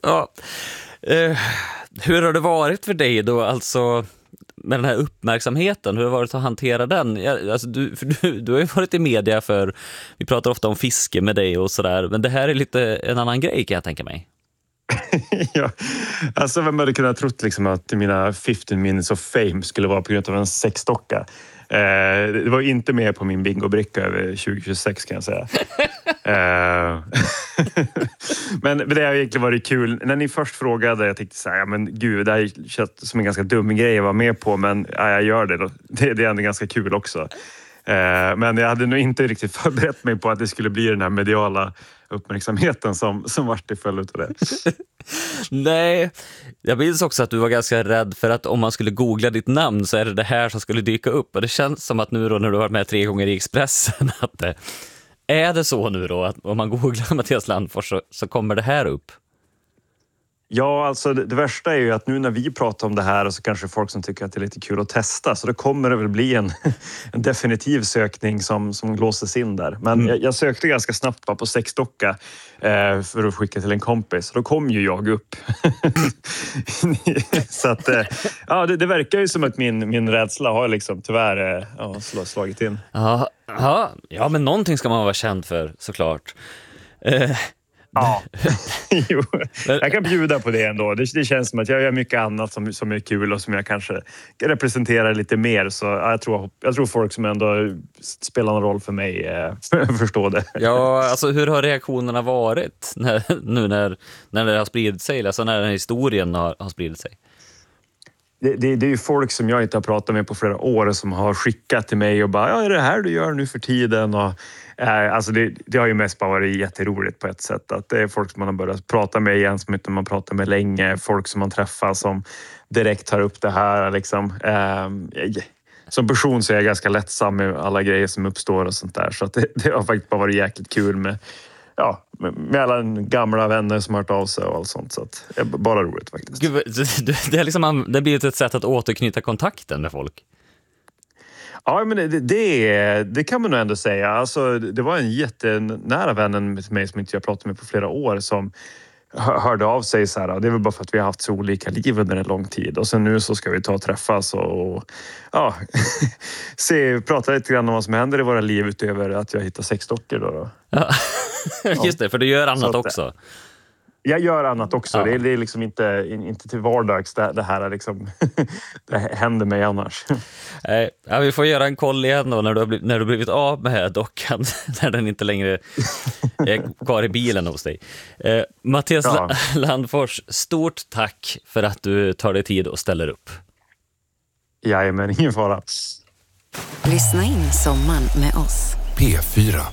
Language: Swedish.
Ja. Hur har det varit för dig då, alltså med den här uppmärksamheten? Hur har det varit att hantera den? Alltså, du har ju varit i media för, vi pratar ofta om fiske med dig och sådär, men det här är lite en annan grej kan jag tänka mig. Ja, alltså vem hade kunnat trott liksom att mina 15 minutes of fame skulle vara på grund av en sexdocka. Det var inte med på min bingobricka över 2026 kan jag säga. Men det har egentligen varit kul. När ni först frågade, jag tänkte så här, ja men gud, det här känns som en ganska dum grej att vara med på, men ja, jag gör det då. Det är ändå ganska kul också. Men jag hade nog inte riktigt förberett mig på att det skulle bli den här mediala uppmärksamheten som vart till följd av det. Nej, jag minns också att du var ganska rädd för att om man skulle googla ditt namn så är det här som skulle dyka upp. Och det känns som att nu då när du har varit med 3 gånger i Expressen att är det så nu då att om man googlar Mattias Landfors så kommer det här upp? Ja, alltså det värsta är ju att nu när vi pratar om det här så kanske folk som tycker att det är lite kul att testa. Så då kommer det väl bli en definitiv sökning som låses in där. Men jag sökte ganska snabbt på sexdocka för att skicka till en kompis. Då kom ju jag upp. Så att ja, det verkar ju som att min rädsla har liksom tyvärr slagit in. Ja, men någonting ska man vara känd för såklart. Ja, jo, jag kan bjuda på det ändå. Det känns som att jag gör mycket annat som är kul och som jag kanske representerar lite mer. Så jag tror folk som ändå spelar någon roll för mig förstår det. Ja, alltså hur har reaktionerna varit när det har spridit sig? Alltså när den här historien har spridit sig? Det är ju folk som jag inte har pratat med på flera år som har skickat till mig och bara, ja, är det här du gör nu för tiden? Och, alltså det har ju mest bara varit jätteroligt på ett sätt. Att det är folk som man har börjat prata med igen som inte man pratar med länge. Folk som man träffar som direkt tar upp det här. Liksom. Som person så är jag ganska lättsam med alla grejer som uppstår och sånt där. Så att det har faktiskt bara varit jäkligt kul med alla gamla vänner som har hört av sig och allt sånt. Så att det är bara roligt faktiskt. Gud, det är liksom, det blir ett sätt att återknyta kontakten med folk. Ja, men det kan man nog ändå säga. Alltså, det var en jättenära vän till mig som inte jag pratat med på flera år som hörde av sig så här. Det är väl bara för att vi har haft så olika liv under en lång tid. Och sen nu så ska vi ta och träffas och prata lite grann om vad som händer i våra liv utöver att jag hittar sexdockor då. Ja. Just det, för du gör annat också. Jag gör annat också. Ja. Det är liksom inte till vardags det här liksom, det händer mig annars. Ja, vi får göra en koll igen då när du blivit av med dockan när den inte längre är kvar i bilen hos dig. Mattias Landfors, stort tack för att du tar dig tid och ställer upp. Jajamän, ingen fara. Lyssna in sommaren med oss. P4.